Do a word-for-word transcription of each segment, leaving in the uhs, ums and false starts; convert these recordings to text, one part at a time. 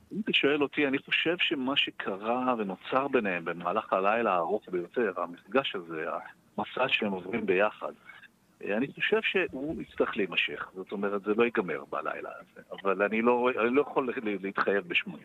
אם אתה שואל אותי, אני חושב שמה שקרה ונוצר ביניהם במהלך הלילה הארוך ביותר, המפגש הזה, המסע שהם עוברים ביחד, אני חושב שהוא יצטרך להימשך. זאת אומרת, זה לא ייגמר בלילה הזה. אבל אני לא, אני לא יכול להתחייב בשמונה.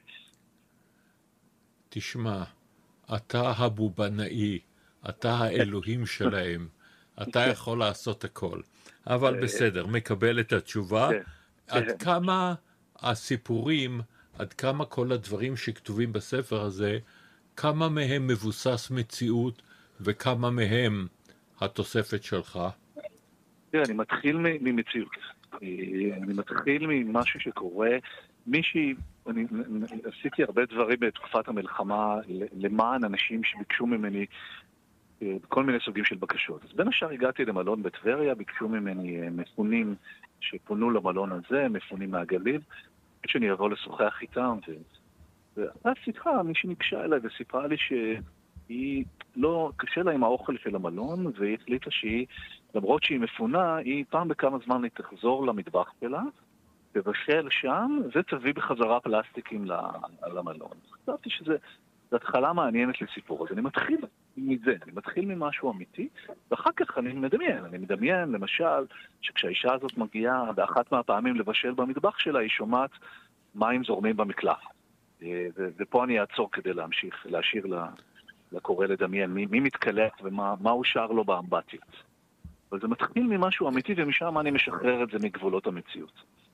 תשמע, אתה הבובנאי, אתה האלוהים שלהם, אתה יכול לעשות הכל. אבל בסדר, מקבל את התשובה. עד כמה הסיפורים, עד כמה כל הדברים שכתובים בספר הזה, כמה מהם מבוסס מציאות וכמה מהם התוספת שלך? תראה, אני מתחיל ממציאות. אני מתחיל ממשהו שקורה. מישהי, אני עשיתי הרבה דברים בתקופת המלחמה למען אנשים שביקשו ממני כל מיני סוגים של בקשות. אז בין השאר הגעתי למלון בטבריה, ביקשו ממני מפונים שפונו למלון הזה, מפונים מהגליל, שאני אבוא לשוחח איתם. ואז שיחה, מישהי ניגשה אליי וסיפרה לי שהיא לא, קשה לה עם האוכל של המלון, והיא החליטה שהיא, למרות שהיא מפונה, היא פעם בכמה זמן היא תחזור למטבח שלה, תבשל שם, ותביא בחזרה פלסטיקים למלון. חשבתי שזה התחלה מעניינת לסיפור, אז אני מתחיל מזה, אני מתחיל ממשהו אמיתי, ואחר כך אני מדמיין, אני מדמיין למשל, שכשהאישה הזאת מגיעה באחת מהפעמים לבשל במטבח שלה, היא שומעת מים זורמים במקלח. ופה אני אעצור כדי להמשיך, להשאיר לקורא לדמיין מי, מי מתקלח ומה הוא שר לו באמבטיות. אבל זה מתחיל ממשהו אמיתי, ומשם אני משחרר את זה מגבולות המציאות.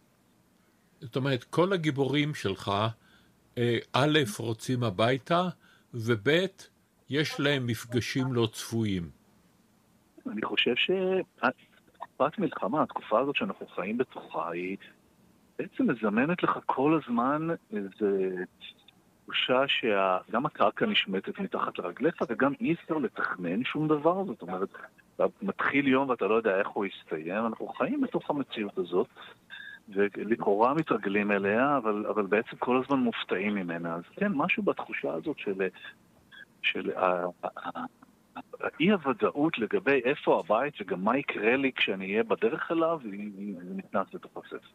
זאת אומרת, כל הגיבורים שלך, א', רוצים הביתה, וב', יש להם מפגשים לא צפויים. אני חושב שתקופת מלחמה, התקופה הזאת שאנחנו חיים בתוכה, היא בעצם מזמנת לך כל הזמן איזו תחושה שגם הקרקע נשמטת מתחת לרגליך, וגם אי אפשר לתכנן שום דבר. זאת אומרת, אתה מתחיל יום ואתה לא יודע איך הוא יסתיים. אנחנו חיים בתוך המציאות הזאת, ולכאורה מתרגלים אליה, אבל, אבל בעצם כל הזמן מופתעים ממנה. אז כן, משהו בתחושה הזאת של, של האי-הוודאות לגבי איפה הבית וגם מה יקרה לי כשאני אהיה בדרך אליו, היא נכנס לתוך הספר.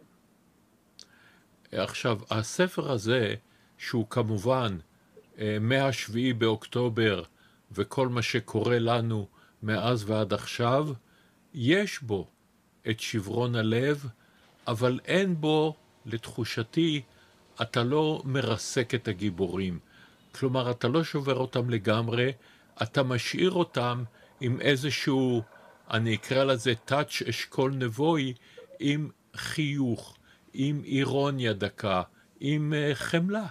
עכשיו, הספר הזה, שהוא כמובן מהשביעי באוקטובר וכל מה שקורה לנו מאז ועד עכשיו, יש בו את שברון הלב, אבל אין בו, לתחושתי, אתה לא מרסק את הגיבורים. כלומר, אתה לא שובר אותם לגמרי, אתה משאיר אותם עם איזשהו, אני אקרא לזה טאץ' אשכול נבואי, עם חיוך, עם אירוניה דקה, עם חמלה.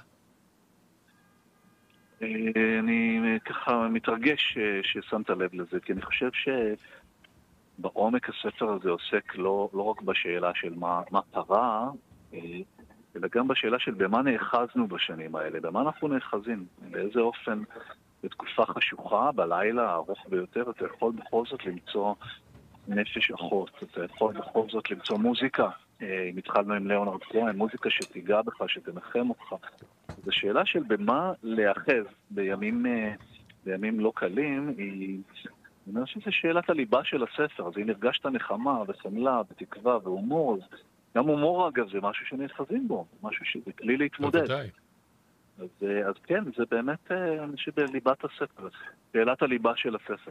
אני ככה מתרגש ששמת לב לזה, כי אני חושב שבעומק הספר הזה עוסק לא, לא רק בשאלה של מה, מה קרה, אלא גם בשאלה של במה נאחזנו בשנים האלה, במה אנחנו נאחזים, באיזה אופן בתקופה חשוכה, בלילה הארוך ביותר, אתה יכול בכל זאת למצוא נפש אחות, אתה יכול בכל זאת למצוא מוזיקה. אם התחלנו עם ליאונרד כהן, מוזיקה שתיגע בך, שתנחם אותך. זו שאלה של במה להאחז בימים, בימים לא קלים, היא, אני חושב שזו שאלת הליבה של הספר. אז אם הרגשת נחמה וחמלה ותקווה והומור, אז גם הומור אגב זה משהו שנאחזים בו, משהו שזה כלי להתמודד. בוודאי. אז, אז כן, זה באמת, אני חושב, בליבת הספר, שאלת הליבה של הספר.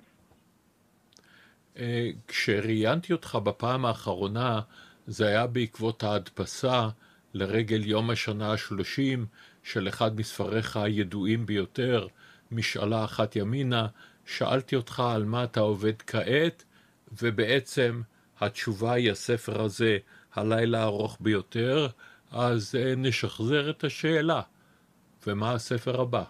כשראיינתי אותך בפעם האחרונה, זה היה בעקבות ההדפסה לרגל יום השנה השלושים של אחד מספריך הידועים ביותר, משאלה אחת ימינה. שאלתי אותך על מה אתה עובד כעת, ובעצם התשובה היא הספר הזה, הלילה הארוך ביותר. אז נשחזר את השאלה. ומה הספר הבא?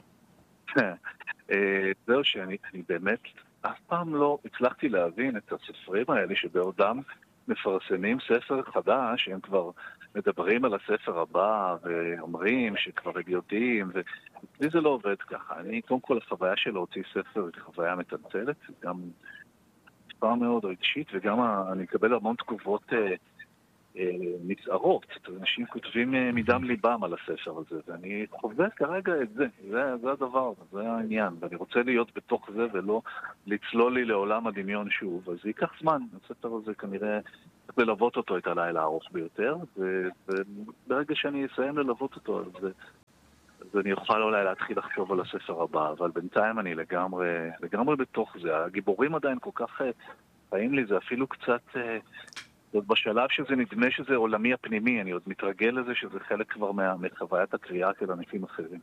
זהו שאני באמת אף פעם לא הצלחתי להבין את הספרים האלה שבעודם מפרסמים ספר חדש, הם כבר מדברים על הספר הבא ואומרים שכבר הם יודעים, ולי זה לא עובד ככה. אני, קודם כל, החוויה של להוציא ספר היא חוויה מטלטלת, גם מספר מאוד רגשית, וגם אני אקבל המון תגובות מצערות. אנשים כותבים מדם ליבם על הספר הזה, ואני חווה כרגע את זה. זה, זה הדבר, זה העניין. ואני רוצה להיות בתוך זה ולא לצלול לי לעולם הדמיון שוב. אז זה ייקח זמן. הספר הזה כנראה צריך ללוות אותו את הלילה הארוך ביותר, וברגע שאני אסיים ללוות אותו, אז אז אני אוכל אולי להתחיל לחשוב על הספר הבא, אבל בינתיים אני לגמרי, לגמרי בתוך זה. הגיבורים עדיין כל כך חיים לי, זה אפילו קצת, עוד בשלב שזה נדמה שזה עולמי הפנימי, אני עוד מתרגל לזה שזה חלק כבר מה, מחוויית הקריאה של אנשים אחרים.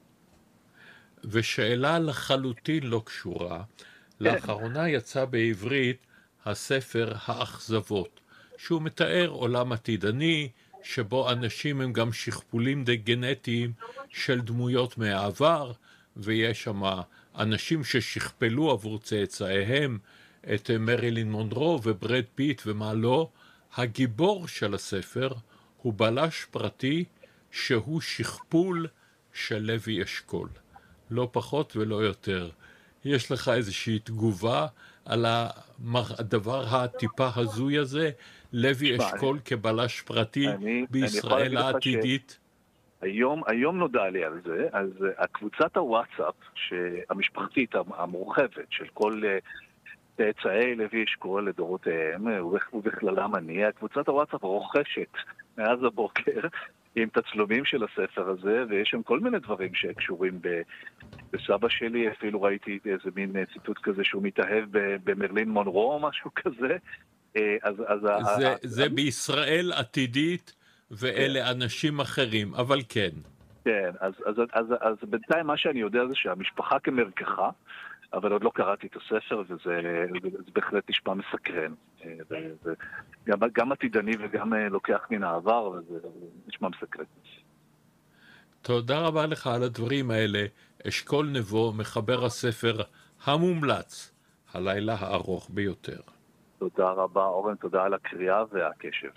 ושאלה לחלוטין לא קשורה, לאחרונה יצא בעברית הספר האכזבות, שהוא מתאר עולם עתידני, שבו אנשים הם גם שכפולים די גנטיים של דמויות מהעבר, ויש שם אנשים ששכפלו עבור צאצאיהם את מרילין מונרו וברד פיט ומה לא. הגיבור של הספר הוא בלש פרטי שהוא שכפול של לוי אשכול, לא פחות ולא יותר. יש לך איזושהי תגובה על הדבר הטיפה הזוי הזה, לוי אשכול כבלש פרטי אני, בישראל אני העתידית? היום, היום נודע לי על זה, אז הקבוצת הוואטסאפ המשפחתית המורחבת של כל צאצאי לוי אשכול לדורותיהם, ובכללם אני, הקבוצת הוואטסאפ רוכשת מאז הבוקר עם תצלומים של הספר הזה, ויש שם כל מיני דברים שקשורים ב... בסבא שלי, אפילו ראיתי איזה מין ציטוט כזה שהוא מתאהב במרלין מונרו או משהו כזה. אז, אז זה, ה... זה ה... בישראל עתידית, ואלה כן. אנשים אחרים, אבל כן. כן, אז, אז, אז, אז בינתיים מה שאני יודע זה שהמשפחה כמרקחה, אבל עוד לא קראתי את הספר, וזה זה בהחלט נשמע מסקרן. זה גם, גם עתידני וגם לוקח מן העבר, וזה נשמע מסקרן. תודה רבה לך על הדברים האלה. אשכול נבו, מחבר הספר המומלץ, הלילה הארוך ביותר. תודה רבה, אורן, תודה על הקריאה והקשב.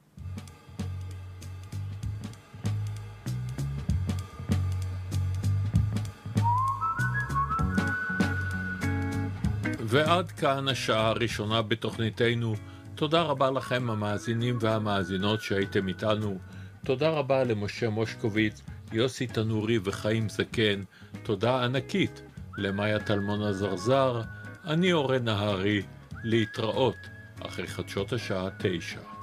ועד כאן השעה הראשונה בתוכניתנו. תודה רבה לכם המאזינים והמאזינות שהייתם איתנו. תודה רבה למשה מושקוביץ, יוסי תנורי וחיים זקן. תודה ענקית למאיה טלמון הזרזר. אני אורן נהרי, להתראות אחרי חדשות השעה תשע.